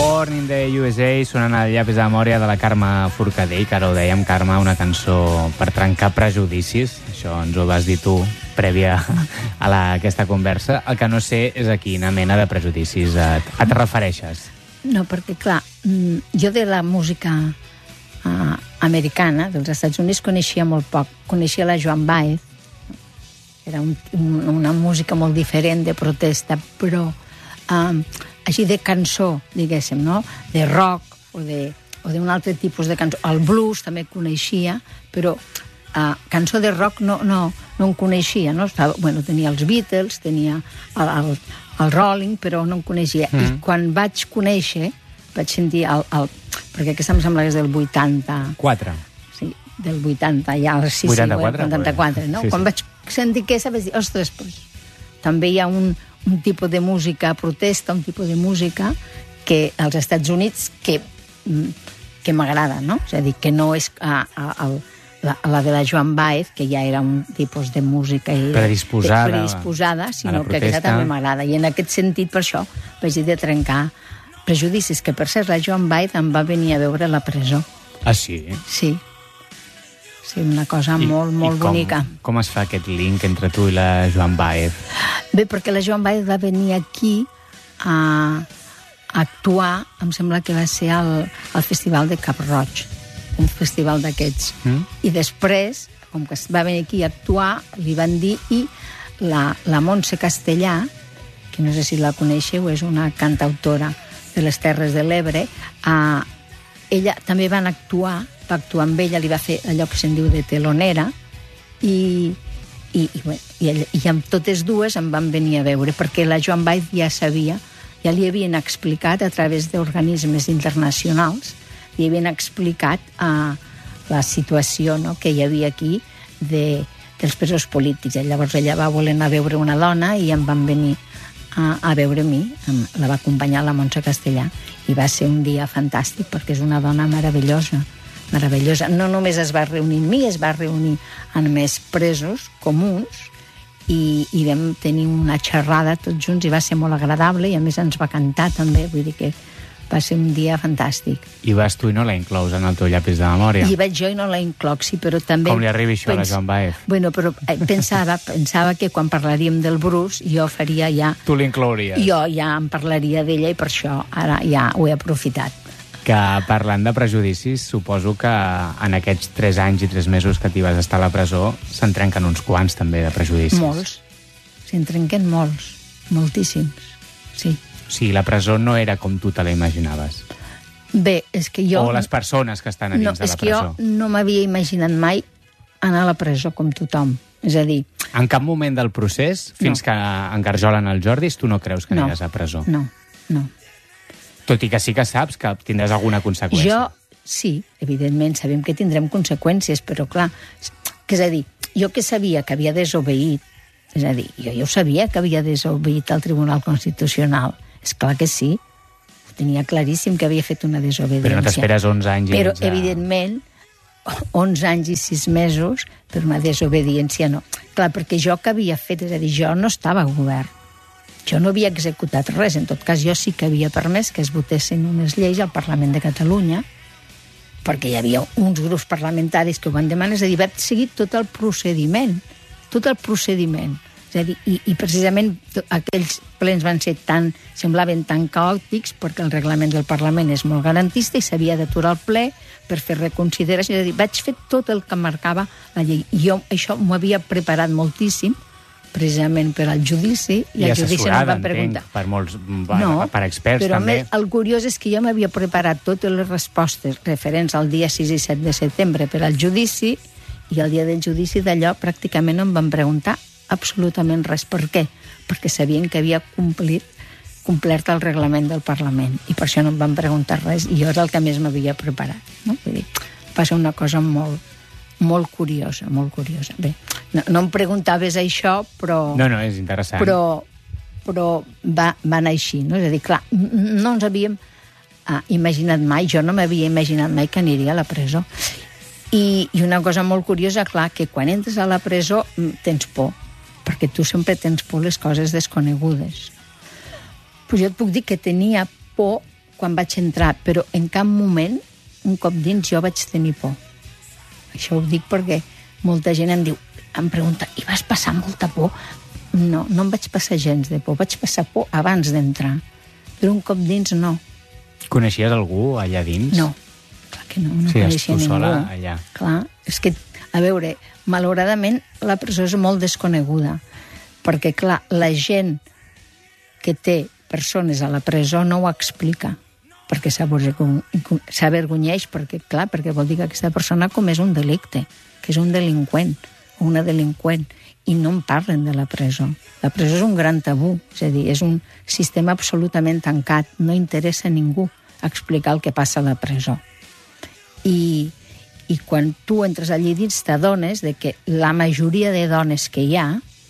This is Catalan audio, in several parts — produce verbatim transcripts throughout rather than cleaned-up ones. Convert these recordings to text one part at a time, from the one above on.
Born in the U S A, sonant el llapis de memòria de la Carme Forcadell, que ara ho dèiem, Carme, una cançó per trencar prejudicis. Això ens ho vas dir tu, prèvia a la, aquesta conversa. El que no sé és a quina mena de prejudicis et, et refereixes. No, perquè, clar, jo de la música uh, americana, dels Estats Units, coneixia molt poc. Coneixia la Joan Baez. Era un, un, una música molt diferent, de protesta, però... Um, així de cançó, diguéssim, no? De rock o d'un altre tipus de cançó. El blues també coneixia, però uh, cançó de rock no, no, no en coneixia, no? Estava, bueno, tenia els Beatles, tenia el, el, el Rolling, però no en coneixia. Mm. I quan vaig conèixer, vaig sentir el... el perquè aquesta em sembla que és del vuitanta-quatre. Sí, del vuitanta, ja, sí, vuitanta-quatre, sí, vuitanta-quatre, no? Sí, sí. Quan vaig sentir aquesta vaig dir, ostres, pues, també hi ha un... un tipus de música protesta, un tipus de música que als Estats Units que, que m'agrada, no? És a dir, que no és a, a, a, la, la de la Joan Baez, que ja era un tipus de música predisposada, predisposada sinó que aquesta també m'agrada. I en aquest sentit, per això, vaig dir de trencar prejudicis, que per cert, la Joan Baez em va venir a veure a la presó. Ah, sí? Sí. Sí, una cosa I, molt, molt com, bonica. Com es fa aquest link entre tu i la Joan Baez? Bé, perquè la Joan Baez va venir aquí a, a actuar, em sembla que va ser al, al Festival de Cap Roig, un festival d'aquests. Mm? I després, com que va venir aquí a actuar, li van dir, i la, la Montse Castellà, que no sé si la coneixeu, és una cantautora de les Terres de l'Ebre, a, ella també van actuar, va actuar amb ella, li va fer allò que se'n diu de telonera, i, i, i, bueno, i, i amb totes dues em van venir a veure, perquè la Joan Baez ja sabia, ja li havien explicat a través d'organismes internacionals, li havien explicat uh, la situació, no?, que hi havia aquí de, dels presos polítics. I llavors ella va voler anar a veure una dona i em van venir a, a veure a mi, la va acompanyar la Montse Castellà, i va ser un dia fantàstic, perquè és una dona meravellosa, meravellosa. No només es va reunir amb mi, es va reunir amb més presos comuns i, i vam tenir una xerrada tots junts i va ser molt agradable i a més ens va cantar també, vull dir que va ser un dia fantàstic. I vas tu i no la inclous en el teu llapis de memòria? I vaig jo i no la incloc, sí, però també... Com li arribi això pens... a la Joan Baez? Bueno, però pensava, pensava que quan parlaríem del Bruce jo faria ja... Tu l'inclouries? Jo ja em parlaria d'ella i per això ara ja ho he aprofitat. Que parlant de prejudicis, suposo que en aquests tres anys i tres mesos que t'hi vas estar a la presó se'n trenquen uns quants també de prejudicis. Molts. Se'n trenquen molts. Moltíssims. Sí. O sigui, la presó no era com tu te la imaginaves. Bé, és que jo... O les persones que estan a dins no, de la presó. És que jo no m'havia imaginat mai anar a la presó com tothom. És a dir... En cap moment del procés, fins no. que engarjolen el Jordis, tu no creus que no. aniràs a presó? No, no. Tot i que sí que saps que tindràs alguna conseqüència. Jo, sí, evidentment, sabem que tindrem conseqüències, però clar, que és a dir, jo que sabia que havia desobeït, és a dir, jo ja ho sabia que havia desobeït al Tribunal Constitucional, és clar que sí, ho tenia claríssim que havia fet una desobediència. Però no t'esperes onze anys i Però, a... evidentment, onze anys i sis mesos per una desobediència no. Clar, perquè jo que havia fet, és a dir, jo no estava al govern. Jo no havia executat res, en tot cas jo sí que havia permès que es votessin unes lleis al Parlament de Catalunya, perquè hi havia uns grups parlamentaris que ho van demanar, és a dir, va seguir tot el procediment, tot el procediment. És a dir, i, i precisament aquells plens van ser tan, semblaven tan caòtics perquè el reglament del Parlament és molt garantista i s'havia d'aturar el ple per fer reconsideració. És a dir, vaig fer tot el que marcava la llei. I jo això m'ho havia preparat moltíssim, precisament per al judici, i, I al judici no em van preguntar. Per molts, no, per experts però també. Però el curiós és que jo m'havia preparat totes les respostes referents al dia sis i set de setembre per al judici, i el dia del judici d'allò pràcticament no em van preguntar absolutament res. Per què? Perquè sabien que havia complit, complert el reglament del Parlament, i per això no em van preguntar res, i jo era el que més m'havia preparat. No? Vull dir, va ser una cosa molt... molt curiosa, molt curiosa. Bé, no, no em preguntaves això, però... No, no, és interessant. Però, però va, va anar així, no? És a dir, clar, no ens havíem ah, imaginat mai, jo no m'havia imaginat mai que aniria a la presó. I, I una cosa molt curiosa, clar, que quan entres a la presó tens por, perquè tu sempre tens por les coses desconegudes. Pues jo et puc dir que tenia por quan vaig entrar, però en cap moment, un cop dins, jo vaig tenir por. Això ho dic perquè molta gent em diu, em pregunta, i vas passar molta por? No, no em vaig passar gens de por, vaig passar por abans d'entrar. Però un cop dins, no. Coneixies algú allà dins? No, clar que no, no sí, coneixia ningú. sola allà. Clar, és que, a veure, malauradament la presó és molt desconeguda, perquè, clar, la gent que té persones a la presó no ho explica, perquè s'avergonyeix, perquè, clar, perquè vol dir que aquesta persona comès un delicte, que és un delinqüent o una delinqüent, i no en parlen de la presó. La presó és un gran tabú, és a dir, és un sistema absolutament tancat, no interessa a ningú explicar el que passa a la presó. I, i quan tu entres allí dins t'adones de que la majoria de dones que hi ha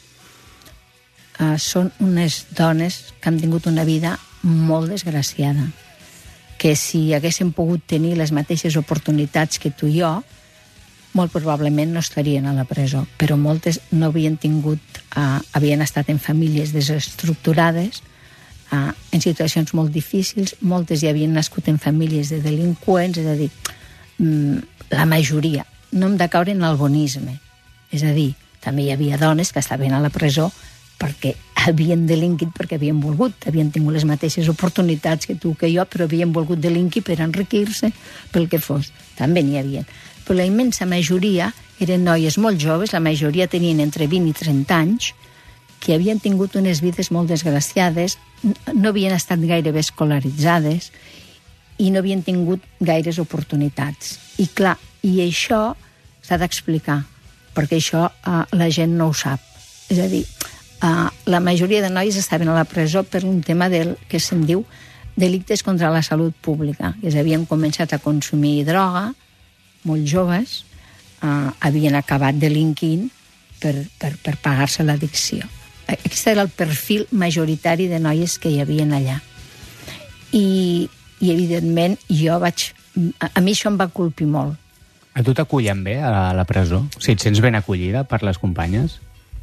uh, són unes dones que han tingut una vida molt desgraciada, que si haguessin pogut tenir les mateixes oportunitats que tu i jo, molt probablement no estarien a la presó, però moltes no havien tingut, uh, havien estat en famílies desestructurades, uh, en situacions molt difícils, moltes ja havien nascut en famílies de delinqüents, és a dir, um, la majoria. No hem de caure en el bonisme, és a dir, també hi havia dones que estaven a la presó perquè havien delinquit, perquè havien volgut, havien tingut les mateixes oportunitats que tu, que jo, però havien volgut delinquir per enriquir-se, pel que fos. També n'hi havia. Però la immensa majoria eren noies molt joves, la majoria tenien entre vint i trenta anys, que havien tingut unes vides molt desgraciades, no havien estat gairebé escolaritzades i no havien tingut gaires oportunitats. I clar, i això s'ha d'explicar, perquè això uh, la gent no ho sap. És a dir, uh, la majoria de noies estaven a la presó per un tema del que se'n diu delictes contra la salut pública. Ells havien començat a consumir droga, molt joves, uh, havien acabat delinquint per, per, per pagar-se l'addicció. Aquest era el perfil majoritari de noies que hi havia allà. I, i evidentment, jo vaig... A, a mi això em va colpir molt. A tu t'acullen bé a la presó? O sigui, et sents ben acollida per les companyes?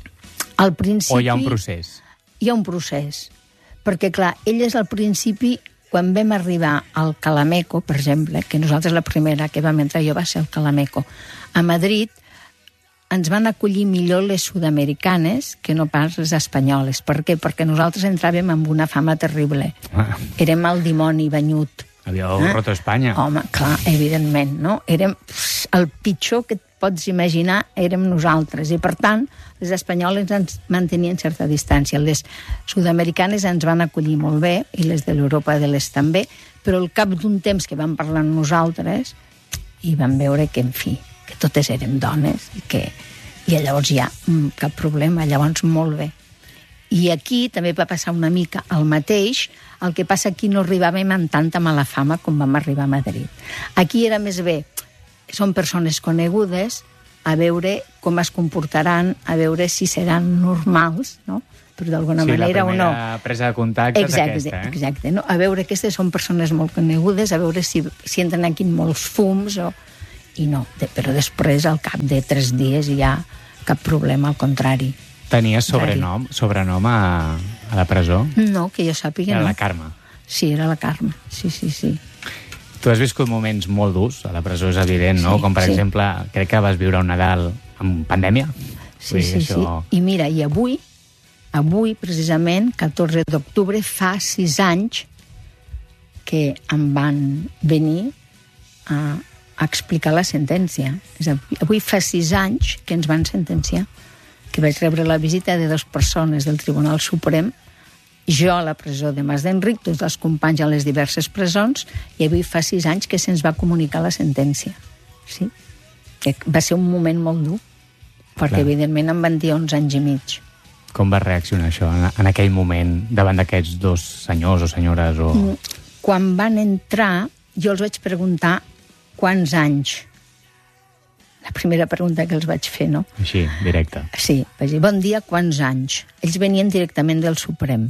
Al principi... O hi ha un procés? Hi ha un procés. Perquè, clar, elles al principi... Quan vam arribar al Calameco, per exemple, que nosaltres la primera que vam entrar jo va ser al Calameco, a Madrid ens van acollir millor les sud-americanes que no pas les espanyoles. Per què? Perquè nosaltres entràvem amb una fama terrible. Ah. Érem el dimoni banyut. Havíeu eh? roto Espanya. Home, clar, evidentment, no? Érem el pitjor que et pots imaginar, érem nosaltres. I, per tant, les espanyoles ens mantenien certa distància. Les sud-americanes ens van acollir molt bé, i les de l'Europa de l'Est també, però al cap d'un temps que vam parlar amb nosaltres, i vam veure que, en fi, que totes érem dones, i que i llavors ja, cap problema, llavors molt bé. I aquí també va passar una mica el mateix, el que passa aquí no arribàvem amb tanta mala fama com vam arribar a Madrid. Aquí era més bé, són persones conegudes, a veure com es comportaran, a veure si seran normals, no? Però d'alguna sí, manera o no. Sí, la primera presa de contacte és aquesta. Eh? Exacte, no? A veure, aquestes són persones molt conegudes, a veure si, si entren aquí molts fums, o... i no. De, però després, al cap de tres dies, hi ha cap problema, al contrari. Tenies sobrenom, sobrenom a, a la presó? No, que jo sàpiga, era no. Era la Carme. Sí, era la Carme, sí, sí, sí. Tu has viscut moments molt durs a la presó, és evident, no? Sí, Com, per sí. exemple, crec que vas viure un Nadal amb pandèmia. Sí, sí, això... sí. I mira, i avui, avui, precisament, catorze d'octubre, fa sis anys que em van venir a, a explicar la sentència. És a dir, avui fa sis anys que ens van sentenciar, que vaig rebre la visita de dues persones del Tribunal Suprem, jo a la presó de Mas d'Enric, tots els companys a les diverses presons, i avui fa sis anys que se'ns va comunicar la sentència. Sí? Que va ser un moment molt dur, perquè Clar. evidentment em van dir onze anys i mig. Com va reaccionar això en, en aquell moment davant d'aquests dos senyors o senyores? O... Quan van entrar, jo els vaig preguntar quants anys. La primera pregunta que els vaig fer, no? Així, directe. Sí, vaig dir, bon dia, quants anys? Ells venien directament del Suprem.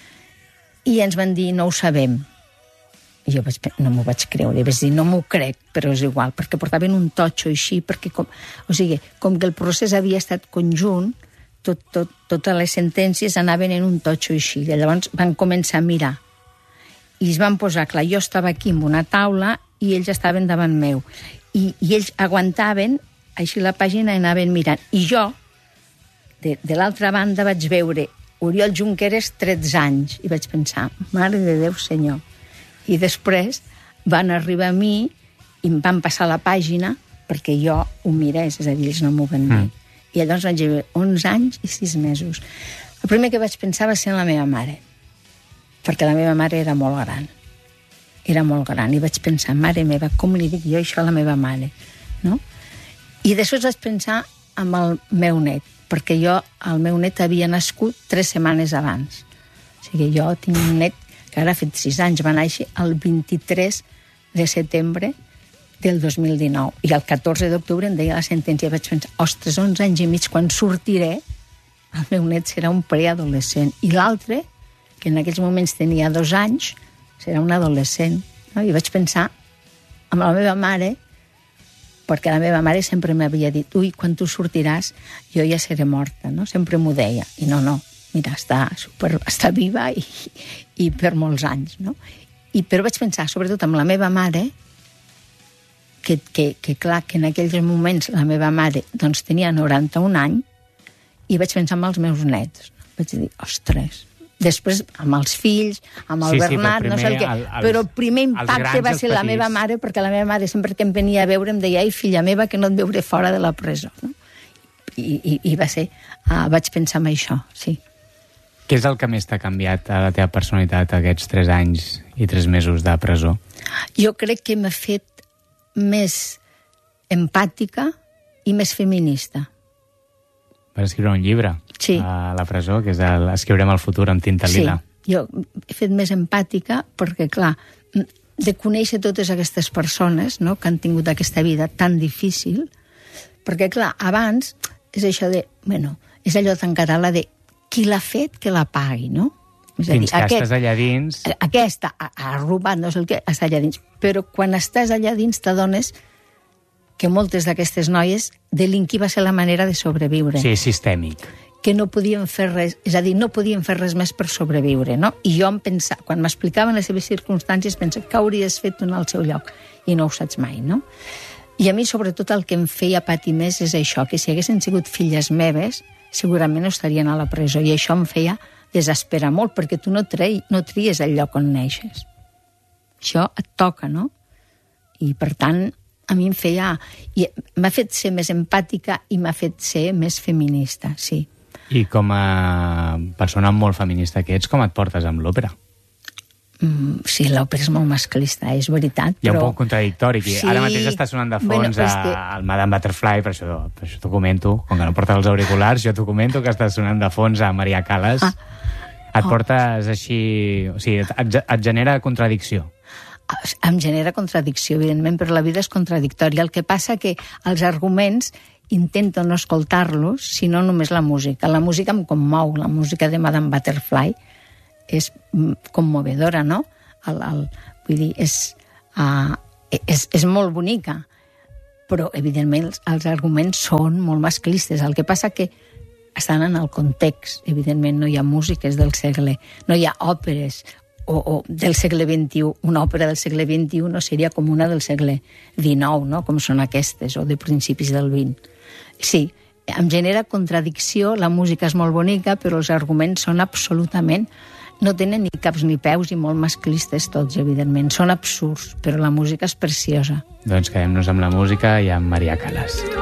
I ens van dir, no ho sabem. I jo vaig, no m'ho vaig creure. I vaig dir, no m'ho crec, però és igual, perquè portaven un totxo així, perquè com, o sigui, com que el procés havia estat conjunt, tot, tot, totes les sentències anaven en un totxo així. I llavors van començar a mirar. i es van posar, clar, jo estava aquí amb una taula i ells estaven davant meu. I, i ells aguantaven així la pàgina i anaven mirant. I jo, de, de l'altra banda, vaig veure Oriol Junqueras, tretze anys, i vaig pensar, mare de Déu, senyor. I després van arribar a mi i em van passar la pàgina perquè jo ho mirés, és a dir, ells no m'ho van dir. Mm. I llavors vaig veure onze anys i sis mesos. El primer que vaig pensar va ser en la meva mare, perquè la meva mare era molt gran. Era molt gran, i vaig pensar, mare meva, com li dic jo això a la meva mare? No? I després vaig pensar en el meu net, perquè jo, el meu net havia nascut tres setmanes abans. O sigui, jo tinc un net que ara ha fet sis anys, va néixer el vint-i-tres de setembre del dos mil dinou. I el catorze d'octubre em deia la sentència, vaig pensar, ostres, onze anys i mig, quan sortiré, el meu net serà un preadolescent. I l'altre, que en aquells moments tenia dos anys, serà un adolescent. No? I vaig pensar amb la meva mare, perquè la meva mare sempre m'havia dit, ui, quan tu sortiràs, jo ja seré morta, no? Sempre m'ho deia. I no, no, mira, està, super, està viva i, i per molts anys, no? I, però vaig pensar, sobretot amb la meva mare, que, que, que clar, que en aquells moments la meva mare doncs, tenia noranta-un anys, i vaig pensar en els meus nets. Vaig dir, ostres... Després, amb els fills, amb el sí, Bernat, sí, no sé el què. El, els, però el primer impacte va ser la meva mare, perquè la meva mare sempre que em venia a veure em deia, ai, filla meva, que no et veuré fora de la presó. No? I, i, I va ser... Uh, vaig pensar en això, sí. Què és el que més t'ha canviat a la teva personalitat aquests tres anys i tres mesos de presó? Jo crec que m'ha fet més empàtica i més feminista. Vas escriure un llibre sí. a la presó, que és el Escriurem el futur amb tinta lila. Sí, jo he fet més empàtica perquè, clar, de conèixer totes aquestes persones, no?, que han tingut aquesta vida tan difícil, perquè, clar, abans és això de, bueno, és allò tan català de qui l'ha fet, que la pagui, no? És a dir, Fins que aquest, estàs allà dins... Aquesta ha, ha robat, no sé el què, està allà dins. Però quan estàs allà dins t'adones que moltes d'aquestes noies delinquir va ser la manera de sobreviure. Sí, sistèmic. Que no podien fer res, és a dir, no podien fer res més per sobreviure, no? I jo em pensava, quan m'explicaven les seves circumstàncies, pensava que hauries fet tu al seu lloc, i no ho saps mai, no? I a mi, sobretot, el que em feia patir més és això, que si haguessin sigut filles meves, segurament no estarien a la presó, i això em feia desesperar molt, perquè tu no, tre no tries el lloc on neixes. Això et toca, no? I, per tant, a mi em feia... M'ha fet ser més empàtica i m'ha fet ser més feminista, sí. I com a persona molt feminista que ets, com et portes amb l'òpera? Mm, sí, l'òpera és molt masclista, és veritat, Hi ha però... un poc contradictori. Sí. Ara mateix està sonant de fons bueno, que... al Madame Butterfly, per això, per això t'ho comento. Com que no portes els auriculars, jo t'ho comento que està sonant de fons a Maria Callas. Ah. Et oh. portes així... O sigui, et, et genera contradicció. Em genera contradicció, evidentment, però la vida és contradictòria. El que passa que els arguments intento no escoltar-los, sinó només la música. La música em commou, la música de Madame Butterfly és commovedora, no? El, el, vull dir, és, uh, és, és molt bonica, però, evidentment, els, els arguments són molt masclistes. El que passa que estan en el context. Evidentment, no hi ha músiques del segle, no hi ha òperes, O, o del segle vint-i-u, una òpera del segle vint-i-u no seria com una del segle dinou, no? Com són aquestes, o de principis del vint. Sí, em genera contradicció, la música és molt bonica, però els arguments són absolutament... No tenen ni caps ni peus i molt masclistes tots, evidentment. Són absurds, però la música és preciosa. Doncs quedem-nos amb la música i amb Maria Callas.